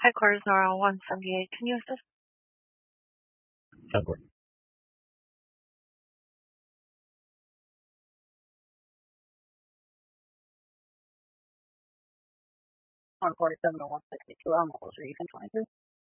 Headquarters Nora 178. Can you assist? Headquarters. 147 to 162. I'm almost sure you can 23.